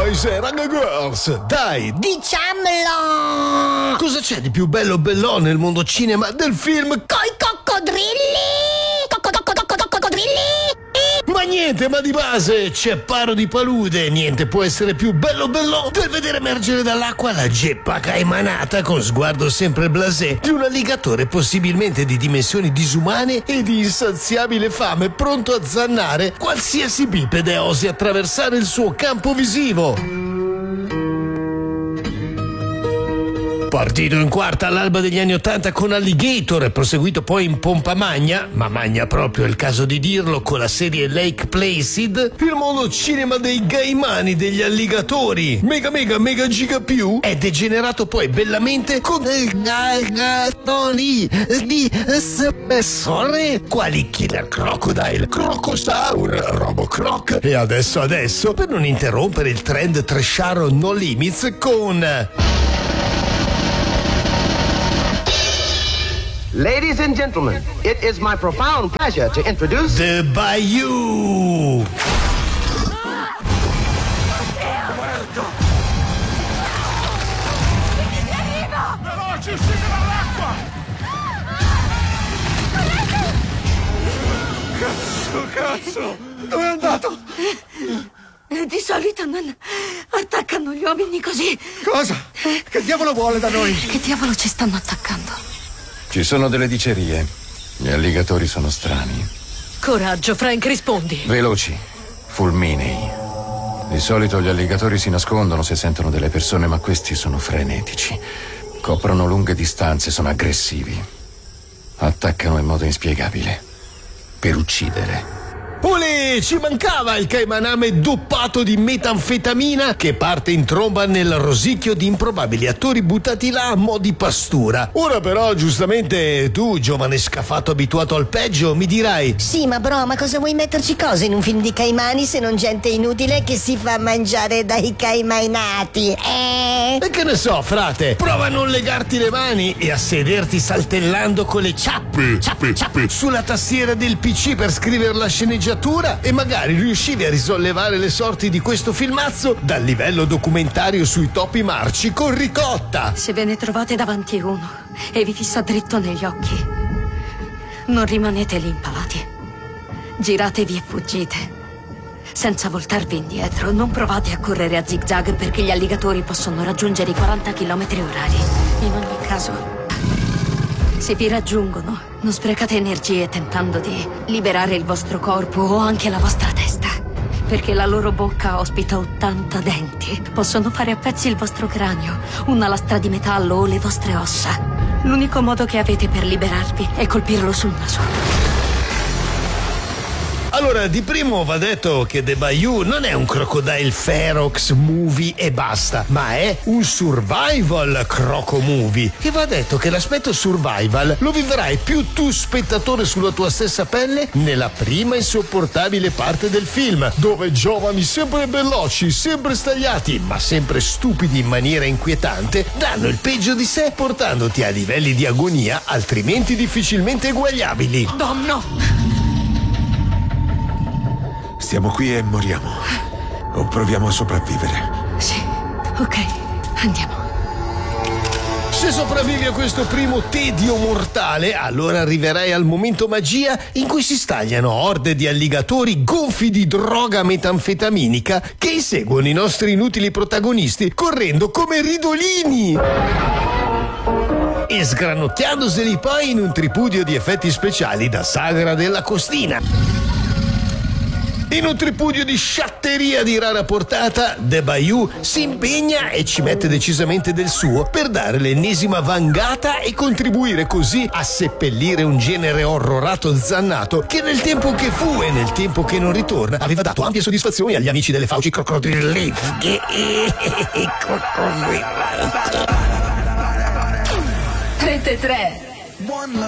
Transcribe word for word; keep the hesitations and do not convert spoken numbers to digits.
boys e raga girls, dai, diciamolo! Cosa c'è di più bello bellò nel mondo cinema del film Coi coccodrilli! Cocco, cocco, cocco, coccodrilli! Ma niente, ma di base c'è Paro di Palude. Niente può essere più bello bello del vedere emergere dall'acqua la geppa caimanata con sguardo sempre blasé di un alligatore possibilmente di dimensioni disumane e di insaziabile fame, pronto a zannare qualsiasi bipede osi attraversare il suo campo visivo. Partito in quarta all'alba degli anni ottanta con Alligator e proseguito poi in pompa magna, ma magna proprio è il caso di dirlo, con la serie Lake Placid, il mondo cinema dei gaimani, degli alligatori, mega mega mega giga più, è degenerato poi bellamente con alligatori di spessore quali Killer Crocodile, Crocosaur, Robocroc e adesso adesso, per non interrompere il trend trasharo No Limits, con... Ladies and gentlemen, it is my profound pleasure to introduce The Bayou. Veloci, uscite dall'acqua! Cazzo, cazzo! Dove è andato? Di solito non attaccano gli uomini così. Cosa? Che diavolo vuole da noi? Che diavolo ci stanno attaccando? Ci sono delle dicerie. Gli alligatori sono strani. Coraggio, Frank, rispondi. Veloci, fulminei. Di solito gli alligatori si nascondono se sentono delle persone, ma questi sono frenetici. Coprono lunghe distanze, sono aggressivi. Attaccano in modo inspiegabile. Per uccidere. Olè, ci mancava il caimaname doppato di metanfetamina che parte in tromba nel rosicchio di improbabili attori buttati là a mo' di pastura. Ora però, giustamente, tu, giovane scafato abituato al peggio, mi dirai: sì, ma bro, ma cosa vuoi metterci cosa in un film di caimani se non gente inutile che si fa mangiare dai caimanati? Eh? E che ne so, frate, prova a non legarti le mani e a sederti saltellando con le ciappe, ciappe, ciappe sulla tastiera del P C per scrivere la sceneggiatura e magari riuscivi a risollevare le sorti di questo filmazzo dal livello documentario sui topi marci con ricotta. Se ve ne trovate davanti uno e vi fissa dritto negli occhi, non rimanete lì impalati. Giratevi e fuggite. Senza voltarvi indietro, non provate a correre a zigzag perché gli alligatori possono raggiungere i quaranta chilometri orari. In ogni caso, se vi raggiungono, non sprecate energie tentando di liberare il vostro corpo o anche la vostra testa, perché la loro bocca ospita ottanta denti. Possono fare a pezzi il vostro cranio, una lastra di metallo o le vostre ossa. L'unico modo che avete per liberarvi è colpirlo sul naso. Allora, di primo va detto che The Bayou non è un Crocodile Ferox movie e basta, ma è un survival croco movie. E va detto che l'aspetto survival lo vivrai più tu spettatore sulla tua stessa pelle nella prima insopportabile parte del film, dove giovani sempre veloci, sempre stagliati, ma sempre stupidi in maniera inquietante, danno il peggio di sé portandoti a livelli di agonia altrimenti difficilmente eguagliabili. Oh no! Stiamo qui e moriamo. O proviamo a sopravvivere. Sì, ok, andiamo. Se sopravvivi a questo primo tedio mortale, allora arriverai al momento magia in cui si stagliano orde di alligatori gonfi di droga metanfetaminica che inseguono i nostri inutili protagonisti correndo come ridolini e sgranocchiandoseli poi in un tripudio di effetti speciali da sagra della costina. In un tripudio di sciatteria di rara portata, The Bayou si impegna e ci mette decisamente del suo per dare l'ennesima vangata e contribuire così a seppellire un genere orrorato zannato che nel tempo che fu e nel tempo che non ritorna aveva dato ampie soddisfazioni agli amici delle fauci crocodrilli. Rete tre.